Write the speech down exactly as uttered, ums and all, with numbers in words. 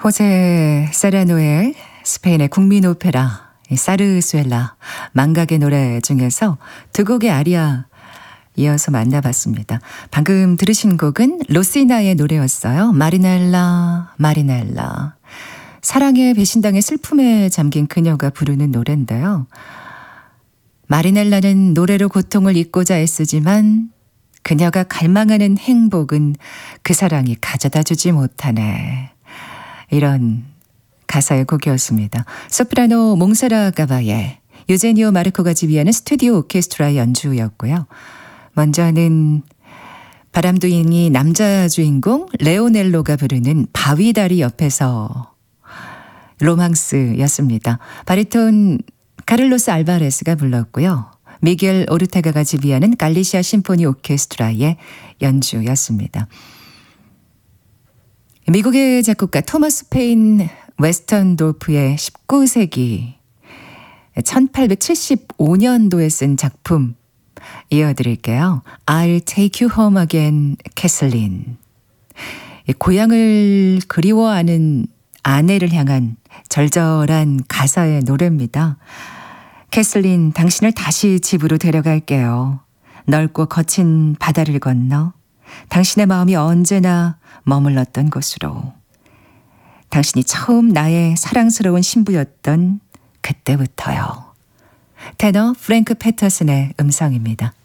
호세 세레노의 스페인의 국민 오페라 사르수엘라 망각의 노래 중에서 두 곡의 아리아 이어서 만나봤습니다. 방금 들으신 곡은 로시나의 노래였어요. 마리넬라 마리넬라. 사랑의 배신당의 슬픔에 잠긴 그녀가 부르는 노래인데요. 마리넬라는 노래로 고통을 잊고자 애쓰지만 그녀가 갈망하는 행복은 그 사랑이 가져다 주지 못하네. 이런 가사의 곡이었습니다. 소프라노 몽세라 가바예, 유제니오 마르코가 지휘하는 스튜디오 오케스트라의 연주였고요. 먼저는 바람둥이 남자 주인공 레오넬로가 부르는 바위다리 옆에서 로망스였습니다. 바리톤 카를로스 알바레스가 불렀고요. 미겔 오르테가가 지휘하는 갈리시아 심포니 오케스트라의 연주였습니다. 미국의 작곡가 토마스 페인 웨스턴돌프의 십구 세기 천팔백칠십오 년도에 쓴 작품 이어드릴게요. I'll take you home again, 캐슬린. 고향을 그리워하는 아내를 향한 절절한 가사의 노래입니다. 캐슬린, 당신을 다시 집으로 데려갈게요. 넓고 거친 바다를 건너 당신의 마음이 언제나 머물렀던 곳으로. 당신이 처음 나의 사랑스러운 신부였던 그때부터요. 테너 프랭크 패터슨의 음성입니다.